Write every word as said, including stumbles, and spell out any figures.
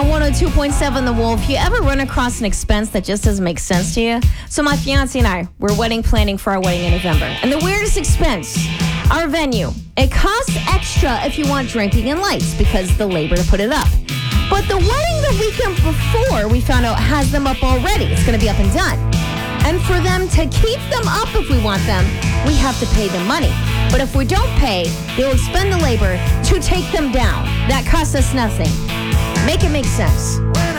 on one oh two point seven The Wolf. You ever run across an expense that just doesn't make sense to you? So my fiance and I, we're wedding planning for our wedding in November. And the weirdest expense, our venue. It costs extra if you want drinking and lights because the labor to put it up. But the wedding the weekend before, we found out, has them up already. It's going to be up and done. And for them to keep them up if we want them, we have to pay them money. But if we don't pay, they will expend the labor to take them down. That costs us nothing. Make it make sense.